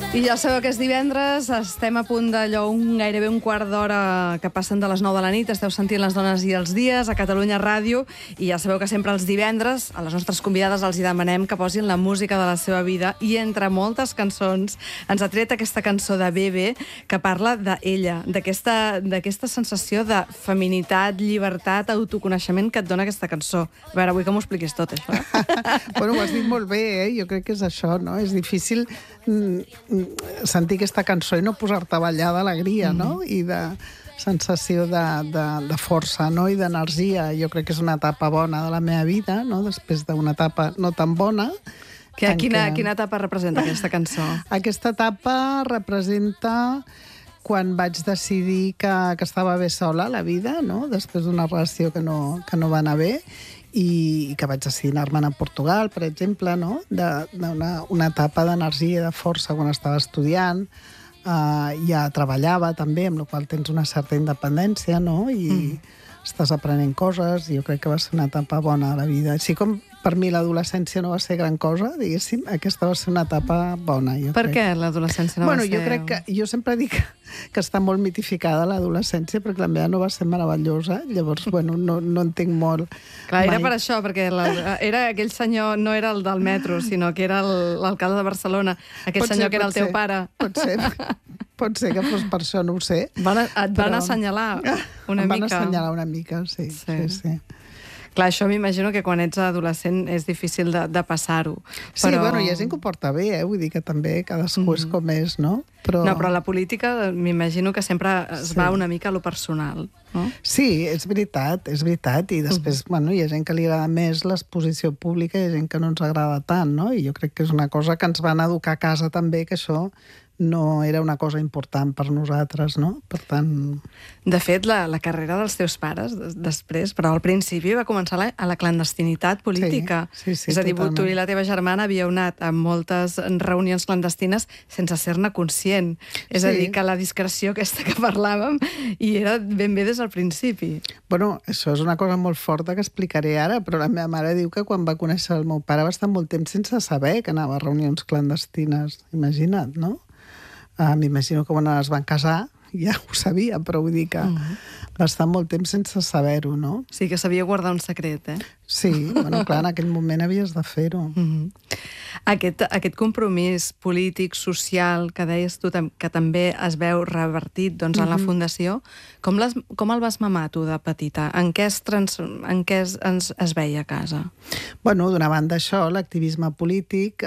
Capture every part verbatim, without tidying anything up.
I ja sabeu que és divendres, estem a punt d'allò un, gairebé un quart d'hora que passen de les nou de la nit, esteu sentint Les dones i els dies a Catalunya Ràdio, i ja sabeu que sempre els divendres a les nostres convidades els hi demanem que posin la música de la seva vida, i entre moltes cançons ens ha tret aquesta cançó de Bebe que parla d'ella, d'aquesta d'aquesta sensació de feminitat, llibertat, autoconeixement que et dona aquesta cançó. A veure, vull que m'ho expliquis tot, això. Bueno, ho has dit molt bé, eh? Jo crec que és això, no? És difícil sentir aquesta cançó i no posar-te a ballar d'alegria, no? I de sensació de, de, de força, no? I d'energia. Jo crec que és una etapa bona de la meva vida, no? Després d'una etapa no tan bona. Que, quina, què... quina etapa representa aquesta cançó? Aquesta etapa representa quan vaig decidir que, que estava bé sola a la vida, no? Després d'una relació que no, que no va anar bé, i que vaig decidir anar-me'n a Portugal, per exemple, no? D'una una etapa d'energia i de força quan estava estudiant. Uh, ja treballava també, amb la qual tens una certa independència, no? I mm. estàs aprenent coses, i jo crec que va ser una etapa bona de la vida. Així com per mi l'adolescència no va ser gran cosa, diguéssim, aquesta va ser una etapa bona. Jo per crec. què l'adolescència no bueno, va ser... Jo crec que, jo sempre dic que està molt mitificada l'adolescència, perquè la meva no va ser meravellosa, llavors, bueno, no, no entenc molt. Clar, mai. Era per això, perquè la, era aquell senyor, no era el del metro, sinó que era l'alcalde de Barcelona, aquell pot senyor ser, que era el teu ser, pare. Pot ser, pot ser que fos per això, no ho sé. Van, et van però... assenyalar una em mica. Van assenyalar una mica, sí. sí. sí, sí. Clar, això m'imagino que quan ets adolescent és difícil de, de passar-ho. Però... Sí, bueno, hi ha gent que ho porta bé, eh? Vull dir que també cadascú mm. és com és, no? Però... No, però la política m'imagino que sempre es sí. va una mica a lo personal, no? Sí, és veritat, és veritat. I després, mm. bueno, hi ha gent que li agrada més l'exposició pública i hi ha gent que no ens agrada tant, no? I jo crec que és una cosa que ens van educar a casa també, que això no era una cosa important per nosaltres, no? Per tant... De fet, la, la carrera dels teus pares, després, però al principi va començar la, a la clandestinitat política. Sí, sí, sí, és a dir, totalment. Tu i la teva germana havíeu anat a moltes reunions clandestines sense ser-ne conscient. És sí. a dir, que la discreció aquesta que parlàvem i era ben bé des del principi. Bueno, això és una cosa molt forta que explicaré ara, però la meva mare diu que quan va conèixer el meu pare va estar molt temps sense saber que anava a reunions clandestines. Imagina't, no? Uh, M'imagino que quan es van casar ja ho sabia, però vull dir que uh -huh. va estar molt temps sense saber-ho, no? Sí, que sabia guardar un secret, eh? Sí, bueno, clar, en aquell moment havies de fer-ho. Uh -huh. Aquest, aquest compromís polític, social, que deies tu que també es veu revertit doncs, en uh -huh. la Fundació, com, les, com el vas mamar tu de petita? En què es, trans, en què es, es, es veia a casa? Bueno, d'una banda això, l'activisme polític...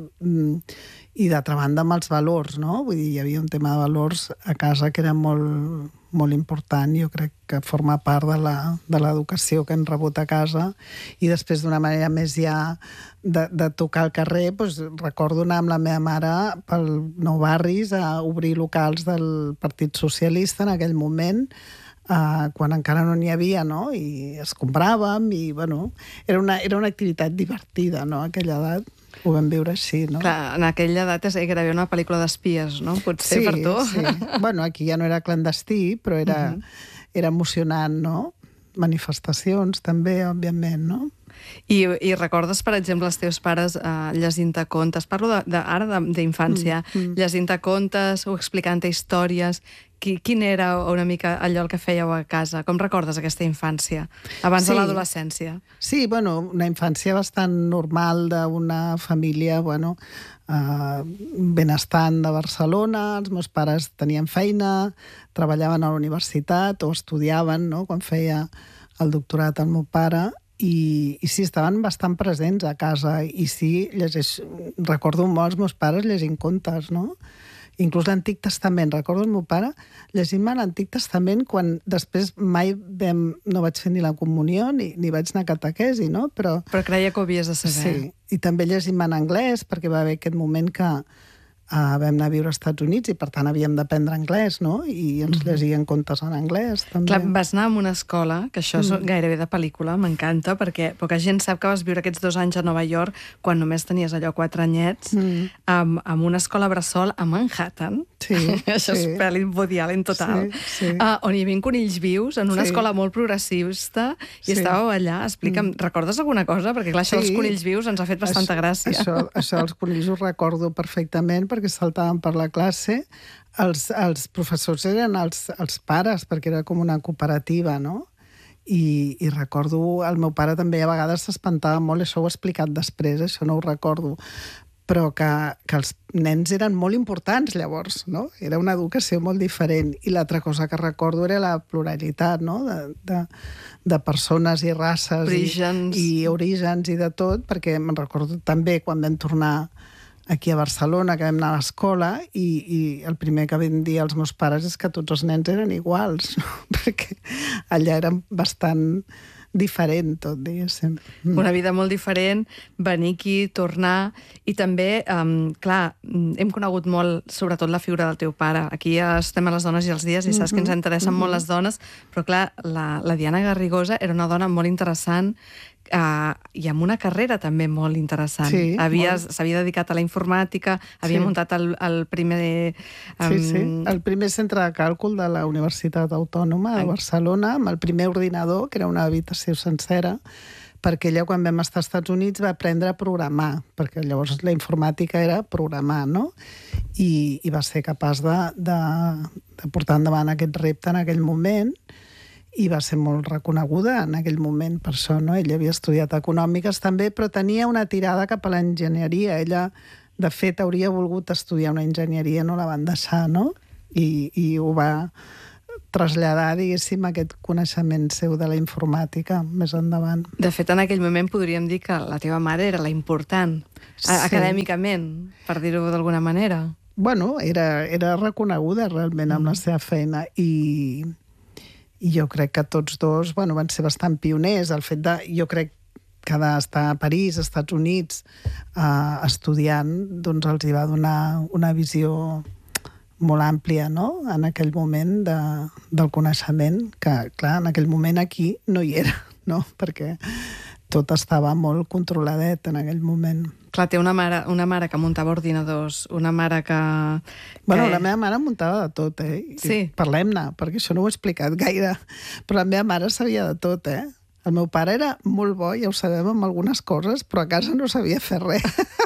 Eh, i d'altra banda amb els valors, no? Vull dir, hi havia un tema de valors a casa que era molt, molt important, jo crec que forma part de l'educació que hem rebut a casa, i després d'una manera més ja de, de tocar al carrer, doncs, recordo anar amb la meva mare pel Nou Barris a obrir locals del Partit Socialista en aquell moment, Uh, quan encara no n'hi havia, no? I es compràvem, i, bueno, era una, era una activitat divertida, no?, a aquella edat. Ho vam viure així, no? Clar, en aquella edat és que era una pel·lícula d'espies, no? Potser sí, per tu. Sí, bueno, aquí ja no era clandestí, però era, uh -huh. era emocionant, no? Manifestacions, també, òbviament, no? I, i recordes, per exemple, els teus pares eh, llegint-te contes? Parlo de, de, ara d'infància. Mm, mm. Llegint-te contes o explicant-te històries. Qui, quin era una mica allò el que fèieu a casa? Com recordes aquesta infància, abans sí. de l'adolescència? Sí, bueno, una infància bastant normal d'una família, bueno, eh, benestant de Barcelona. Els meus pares tenien feina, treballaven a la universitat o estudiaven, no?, quan feia el doctorat el meu pare. I, i sí, estaven bastant presents a casa, i sí, llegeix, recordo molt els meus pares llegint contes, no? Inclús l'Antic Testament. Recordo el meu pare llegint-me l'Antic Testament quan després mai vam, no vaig fer ni la comunió ni, ni vaig anar a catequesi, no? Però, Però creia que ho havies de saber. Sí, i també llegint-me en anglès, perquè va haver aquest moment que Uh, vam anar a viure als Estats Units i, per tant, havíem d'aprendre anglès, no? I ens llegien contes en anglès, també. Clar, vas anar a una escola, que això és mm. gairebé de pel·lícula, m'encanta, perquè poca gent sap que vas viure aquests dos anys a Nova York quan només tenies allò quatre anyets, mm. amb, amb una escola bressol a Manhattan. Sí, Això sí. és pel·li Woody Allen total. Sí, sí. Uh, on hi havia conills vius, en una Sí. escola molt progressista, i Sí. estàveu allà. Explica'm, mm. recordes alguna cosa? Perquè clar, això Sí. dels conills vius ens ha fet bastanta això, gràcia. Això, això dels conills ho recordo perfectament perquè saltaven per la classe. Els, els professors eren els, els pares, perquè era com una cooperativa, no? I, i recordo, el meu pare també a vegades s'espantava molt, això ho he explicat després, això no ho recordo, però que, que els nens eren molt importants llavors, no? Era una educació molt diferent. I l'altra cosa que recordo era la pluralitat, no? De, de, de persones i races Orígens. i, i orígens i de tot, perquè me'n recordo també quan vam tornar aquí a Barcelona, que vam anar a l'escola, i, i el primer que vam dir als meus pares és que tots els nens eren iguals, no? Perquè allà eren bastant diferent tot, diguéssim. Mm. Una vida molt diferent, venir aquí, tornar, i també, um, clar, hem conegut molt, sobretot la figura del teu pare. Aquí estem a les dones i els dies, i saps que ens interessen Mm-hmm. molt les dones, però clar, la, la Diana Garrigosa era una dona molt interessant, Uh, i amb una carrera també molt interessant. Sí, s'havia dedicat a la informàtica, havia Sí. muntat el, el primer... Um... Sí, sí, el primer centre de càlcul de la Universitat Autònoma de Barcelona, amb el primer ordinador, que era una habitació sencera, perquè ella, quan vam estar als Estats Units, va aprendre a programar, perquè llavors la informàtica era programar, no? I, i va ser capaç de, de, de portar endavant aquest repte en aquell moment, i va ser molt reconeguda en aquell moment per això, no? Ella havia estudiat econòmiques també, però tenia una tirada cap a l'enginyeria. Ella, de fet, hauria volgut estudiar una enginyeria, no la van deixar, no? I, i ho va traslladar, diguéssim, aquest coneixement seu de la informàtica més endavant. De fet, en aquell moment podríem dir que la teva mare era la important, Sí. acadèmicament, per dir-ho d'alguna manera. Bueno, era, era reconeguda realment amb la seva feina, i... I jo crec que tots dos, bueno, van ser bastant pioners. El fet de, jo crec que d'estar a París, als Estats Units, eh, estudiant, doncs els hi va donar una visió molt àmplia, no?, en aquell moment de, del coneixement, que, clar, en aquell moment aquí no hi era, no?, perquè tot estava molt controladet en aquell moment. Clar, té una mare, una mare que muntava ordinadors, una mare que... Bueno, que... la meva mare muntava de tot, eh? Sí. Parlem-ne, perquè això no ho he explicat gaire. Però la meva mare sabia de tot, eh? El meu pare era molt bo, ja ho sabem, amb algunes coses, però a casa no sabia fer res.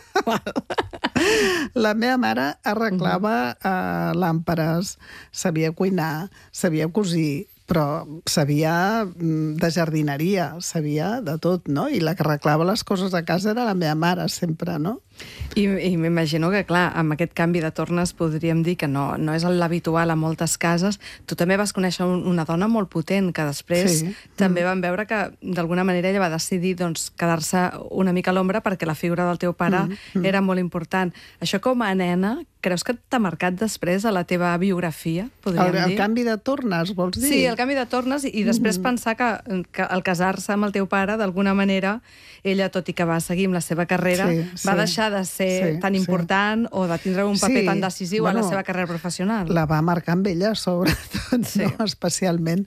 La meva mare arreglava uh, làmperes, sabia cuinar, sabia cosir, però sabia de jardineria, sabia de tot, no? I la que arreglava les coses a casa era la meva mare, sempre, no? I, i m'imagino que, clar, amb aquest canvi de tornes podríem dir que no, no és l'habitual a moltes cases. Tu també vas conèixer un, una dona molt potent, que després Sí. també van veure que, d'alguna manera, ella va decidir doncs, quedar-se una mica a l'ombra perquè la figura del teu pare mm, mm. era molt important. Això, com a nena, creus que t'ha marcat després a la teva biografia, podríem El, el dir? canvi de tornes, vols dir? Sí, el canvi de tornes, i, i després mm. pensar que, que al casar-se amb el teu pare, d'alguna manera, ella, tot i que va seguir amb la seva carrera, Sí, va sí. deixar de ser Sí, tan sí. important o de tindre un paper Sí, tan decisiu bueno, a la seva carrera professional. La va marcar amb ella, sobretot, Sí. no? Especialment.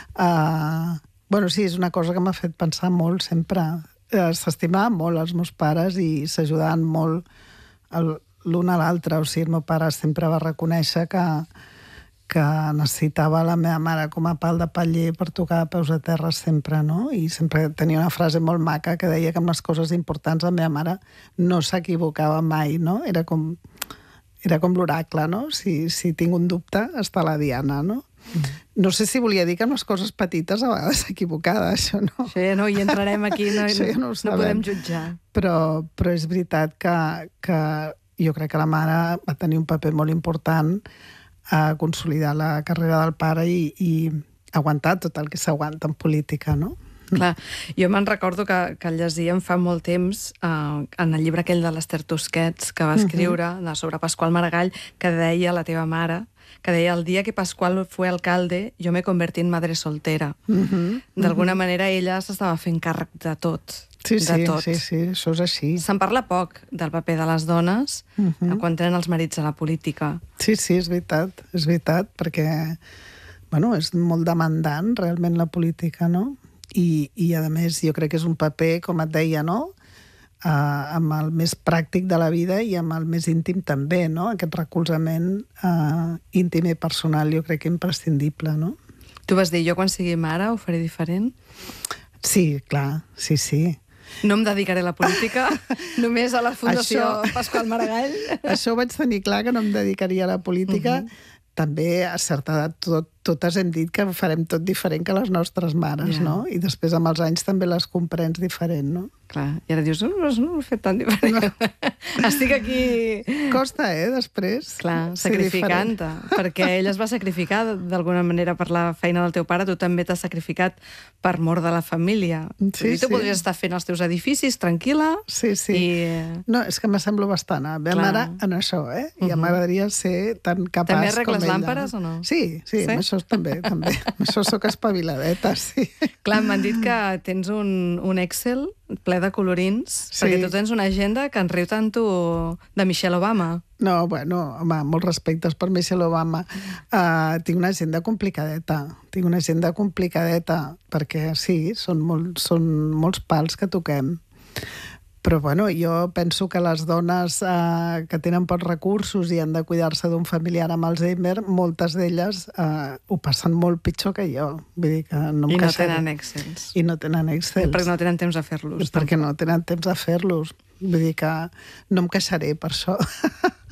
Uh, bueno, sí, és una cosa que m'ha fet pensar molt sempre. Uh, S'estimaven molt els meus pares i s'ajudaven molt el- l'un a l'altre. O sigui, el meu pare sempre va reconèixer que, que necessitava la meva mare com a pal de paller per tocar de peus a terra sempre, no? I sempre tenia una frase molt maca que deia que amb les coses importants la meva mare no s'equivocava mai, no? Era com, era com l'oracle, no? Si, si tinc un dubte, està la Diana, no? No sé si volia dir que amb les coses petites a vegades s'equivocava, això no. Sí, no hi entrarem aquí, no, Això ja no ho no sabem. podem jutjar. Però, però és veritat que, que jo crec que la mare va tenir un paper molt important a consolidar la carrera del pare i, i aguantar tot el que s'aguanta en política, no? Clar, jo me'n recordo que, que llegíem fa molt temps eh, en el llibre aquell de l'Ester Tusquets que va escriure uh -huh. de, sobre Pasqual Maragall, que deia la teva mare, que deia: el dia que Pascual fue alcalde yo me convertí en madre soltera. Uh -huh. D'alguna uh -huh. manera ella s'estava fent càrrec de tot. Sí, de sí, tot. sí, sí, això és així. Se'n parla poc del paper de les dones uh -huh. quan tenen els marits a la política. Sí, sí, és veritat, és veritat, perquè bueno, és molt demandant realment la política, no? I, i a més jo crec que és un paper, com et deia, no? uh, amb el més pràctic de la vida i amb el més íntim també, no? Aquest recolzament uh, íntim i personal jo crec que imprescindible, no? Tu vas dir, jo quan sigui mare ho faré diferent? Sí, clar, sí, sí. No em dedicaré a la política, només a la Fundació Això... Pasqual Maragall. Això ho vaig tenir clar, que no em dedicaria a la política. Uh-huh. També, a certa edat, tot, totes hem dit que farem tot diferent que les nostres mares, yeah. no? I després, amb els anys, també les comprens diferent, no? Clar, i ara dius, no, no, no ho he fet tan diferent. No. Estic aquí... Costa, eh, després. Clar, sacrificant-te, perquè ell es va sacrificar d'alguna manera per la feina del teu pare, tu també t'has sacrificat per mort de la família. Sí, I tu sí. podries estar fent els teus edificis tranquil·la. Sí, sí. I... No, és que m'assemblo bastant a la mare en això, eh? I uh-huh. m'agradaria ser tan capaç com ella. També arregles làmperes o no? Sí, sí, sí? Amb això també, també. Amb això sóc espaviladeta, sí. Clar, m'han dit que tens un, un Excel ple de colorins, sí. perquè tu tens una agenda que en riu tant tu de Michelle Obama. No, bueno, home, molts respectes per Michelle Obama. Uh, tinc una agenda complicadeta. Tinc una agenda complicadeta, perquè sí, són, molt, són molts pals que toquem. Però, bueno, jo penso que les dones eh, que tenen pocs recursos i han de cuidar-se d'un familiar amb Alzheimer, moltes d'elles eh, ho passen molt pitjor que jo. Vull dir que no em I no queixaré. tenen Excels. I no tenen Excels. Perquè no tenen temps de fer-los. Perquè no tenen temps de fer-los. Vull dir que no em queixaré per això.